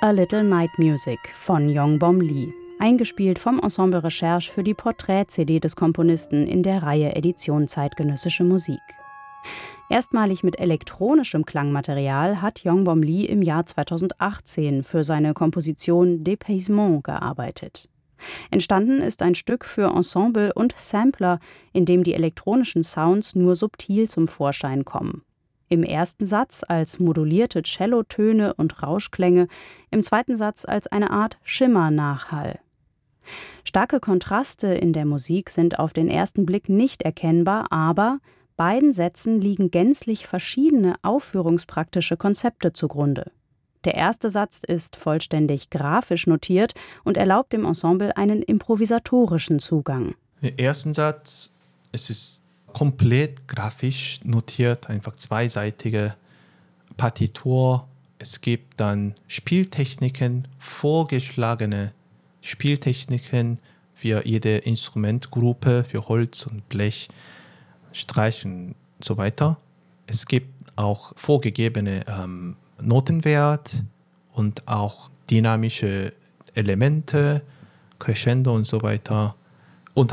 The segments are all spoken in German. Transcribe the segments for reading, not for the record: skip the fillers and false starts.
A Little Night Music von Yongbom Lee, eingespielt vom Ensemble Recherche für die Porträt-CD des Komponisten in der Reihe Edition Zeitgenössische Musik. Erstmalig mit elektronischem Klangmaterial hat Yongbom Lee im Jahr 2018 für seine Komposition Dépaysement gearbeitet. Entstanden ist ein Stück für Ensemble und Sampler, in dem die elektronischen Sounds nur subtil zum Vorschein kommen. Im ersten Satz als modulierte Cellotöne und Rauschklänge, im zweiten Satz als eine Art Schimmernachhall. Starke Kontraste in der Musik sind auf den ersten Blick nicht erkennbar, aber beiden Sätzen liegen gänzlich verschiedene aufführungspraktische Konzepte zugrunde. Der erste Satz ist vollständig grafisch notiert und erlaubt dem Ensemble einen improvisatorischen Zugang. Im ersten Satz es ist komplett grafisch notiert, einfach zweiseitige Partitur. Es gibt dann Spieltechniken, vorgeschlagene Spieltechniken für jede Instrumentgruppe, für Holz und Blech, Streich und so weiter. Es gibt auch vorgegebene Notenwert und auch dynamische Elemente, Crescendo und so weiter. Und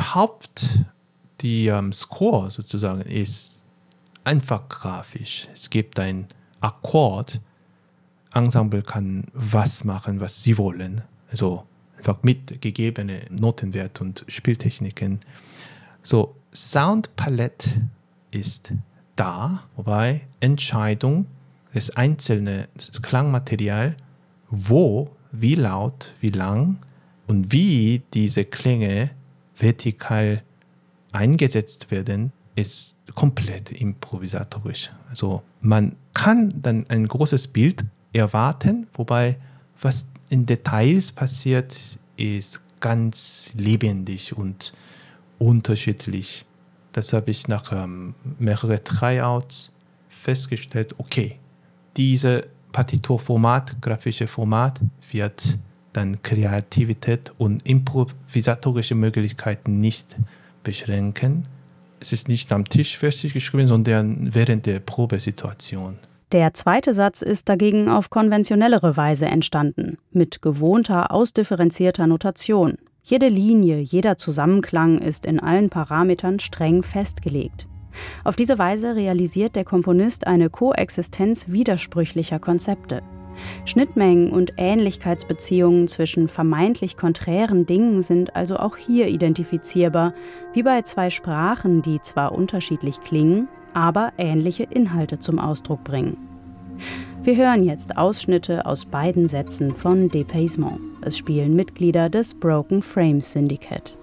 die Score sozusagen ist einfach grafisch. Es gibt ein Akkord. Ensemble kann was machen, was sie wollen. Also einfach mit gegebenen Notenwert und Spieltechniken. So, Soundpalette ist da, wobei Entscheidung des einzelnen Klangmaterial, wo, wie laut, wie lang und wie diese Klänge vertikal eingesetzt werden, ist komplett improvisatorisch. Also man kann dann ein großes Bild erwarten, wobei was in Details passiert, ist ganz lebendig und unterschiedlich. Das habe ich nach mehreren Tryouts festgestellt, okay, dieses Partiturformat, grafische Format, wird dann Kreativität und improvisatorische Möglichkeiten nicht beschränken. Es ist nicht am Tisch fertig geschrieben, sondern während der Probesituation. Der zweite Satz ist dagegen auf konventionellere Weise entstanden, mit gewohnter, ausdifferenzierter Notation. Jede Linie, jeder Zusammenklang ist in allen Parametern streng festgelegt. Auf diese Weise realisiert der Komponist eine Koexistenz widersprüchlicher Konzepte. Schnittmengen und Ähnlichkeitsbeziehungen zwischen vermeintlich konträren Dingen sind also auch hier identifizierbar, wie bei zwei Sprachen, die zwar unterschiedlich klingen, aber ähnliche Inhalte zum Ausdruck bringen. Wir hören jetzt Ausschnitte aus beiden Sätzen von Dépaysement. Es spielen Mitglieder des Broken Frame Syndicate.